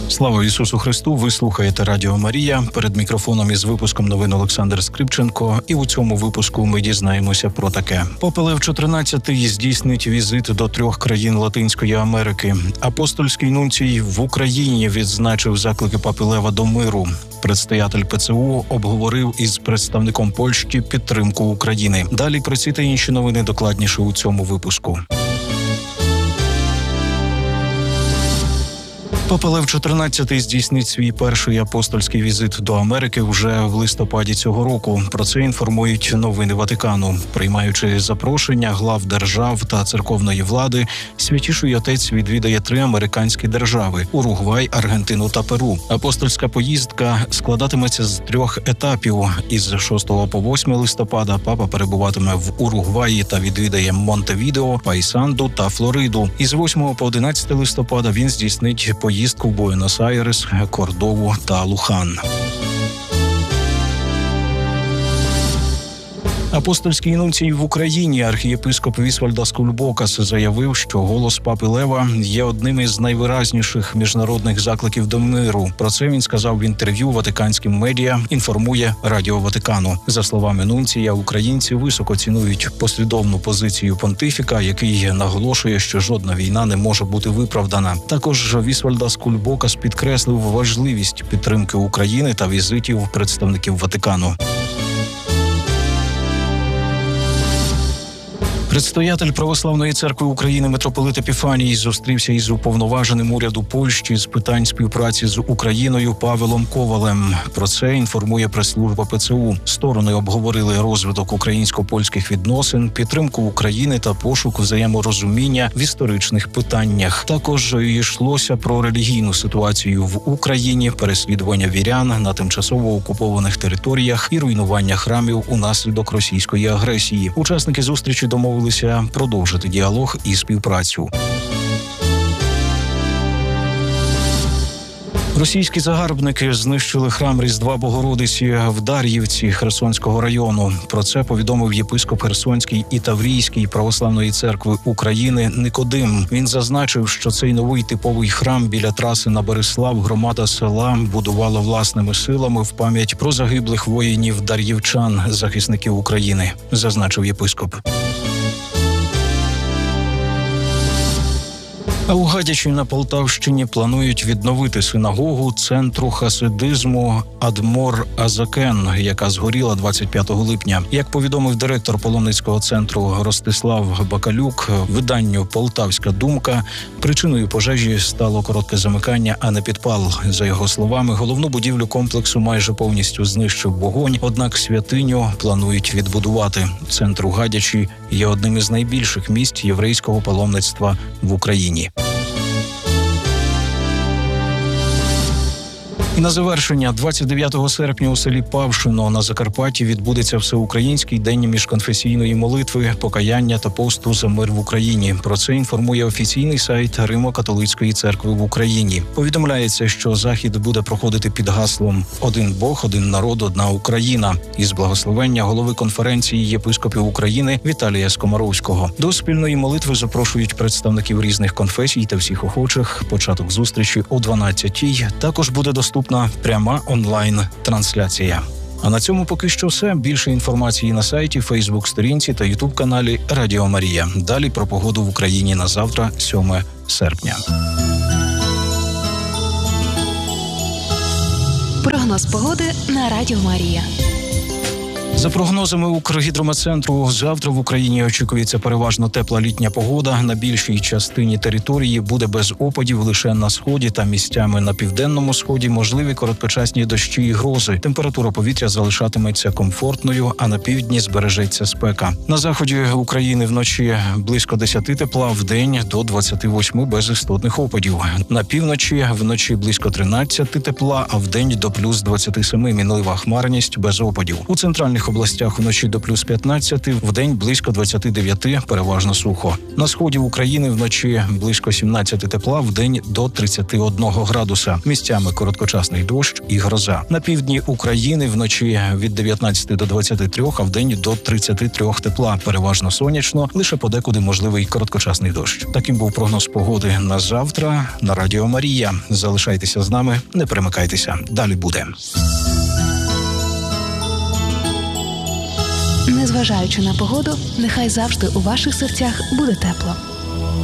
Слава Ісусу Христу! Ви слухаєте Радіо Марія. Перед мікрофоном із випуском новин Олександр Скрипченко. І у цьому випуску ми дізнаємося про таке. Папа Лев XIV здійснить візит до 3 країн Латинської Америки. Апостольський нунцій в Україні відзначив заклики Папи Лева до миру. Предстоятель ПЦУ обговорив із представником Польщі підтримку України. Далі про ці та інші новини докладніше у цьому випуску. Папа Лев XIV здійснить свій перший апостольський візит до Америки вже в листопаді цього року. Про це інформують новини Ватикану. Приймаючи запрошення глав держав та церковної влади, Святіший Отець відвідає 3 американські держави – Уругвай, Аргентину та Перу. Апостольська поїздка складатиметься з 3 етапів. Із 6 по 8 листопада папа перебуватиме в Уругваї та відвідає Монтевідео, Пайсанду та Флориду. Із 8 по 11 листопада він здійснить поїздку в Буенос-Айрес, Кордову та Лухан. Апостольський нунцій в Україні архієпископ Вісвальдас Кульбокас заявив, що голос Папи Лева є одним із найвиразніших міжнародних закликів до миру. Про це він сказав в інтерв'ю ватиканським медіа, інформує Радіо Ватикану. За словами нунція, українці високо цінують послідовну позицію понтифіка, який наголошує, що жодна війна не може бути виправдана. Також Вісвальдас Кульбокас підкреслив важливість підтримки України та візитів представників Ватикану. Предстоятель Православної церкви України митрополит Епіфаній зустрівся із уповноваженим уряду Польщі з питань співпраці з Україною Павелом Ковалем. Про це інформує прес-служба ПЦУ. Сторони обговорили розвиток українсько-польських відносин, підтримку України та пошук взаєморозуміння в історичних питаннях. Також йшлося про релігійну ситуацію в Україні, переслідування вірян на тимчасово окупованих територіях і руйнування храмів унаслідок російської агресії. Учасники зустрічі домовилися продовжити діалог і співпрацю. Російські загарбники знищили храм Різдва Богородиці в Дар'ївці Херсонського району. Про це повідомив єпископ Херсонський і Таврійський Православної церкви України Никодим. Він зазначив, що цей новий типовий храм біля траси на Берислав громада села будувала власними силами в пам'ять про загиблих воїнів дар'ївчан, захисників України, зазначив єпископ. А у Гадячі на Полтавщині планують відновити синагогу центру хасидизму Адмор Азакен, яка згоріла 25 липня. Як повідомив директор паломницького центру Ростислав Бакалюк виданню «Полтавська думка», причиною пожежі стало коротке замикання, а не підпал. За його словами, головну будівлю комплексу майже повністю знищив вогонь, однак святиню планують відбудувати. Центр у Гадячі є одним із найбільших місць єврейського паломництва в Україні. І на завершення, 29 серпня у селі Павшино на Закарпатті відбудеться Всеукраїнський день міжконфесійної молитви, покаяння та посту за мир в Україні. Про це інформує офіційний сайт Римо-католицької церкви в Україні. Повідомляється, що захід буде проходити під гаслом «Один Бог, один народ, одна Україна» із благословення голови конференції єпископів України Віталія Скомаровського. До спільної молитви запрошують представників різних конфесій та всіх охочих. Початок зустрічі о 12-й. Також буде доступна пряма онлайн-трансляція. А на цьому поки що все. Більше інформації на сайті, Фейсбук-сторінці та Ютуб-каналі Радіо Марія. Далі про погоду в Україні на завтра, 7 серпня. Прогноз погоди на Радіо Марія. За прогнозами Укргідрометцентру, завтра в Україні очікується переважно тепла літня погода. На більшій частині території буде без опадів лише на сході та місцями на південному сході можливі короткочасні дощі і грози. Температура повітря залишатиметься комфортною, а на півдні збережеться спека. На заході України вночі близько 10 тепла, вдень до 28 без істотних опадів. На півночі вночі близько 13 тепла, а вдень до плюс 27 мінлива хмарність без опадів. У центральних західних областях вночі до плюс 15, вдень близько 29, переважно сухо. На сході України вночі близько 17 тепла, вдень до 31 градуса. Місцями короткочасний дощ і гроза. На півдні України вночі від 19 до 23, а вдень до 33 тепла. Переважно сонячно, лише подекуди можливий короткочасний дощ. Таким був прогноз погоди на завтра на Радіо Марія. Залишайтеся з нами, не перемикайтеся. Далі буде. Незважаючи на погоду, нехай завжди у ваших серцях буде тепло.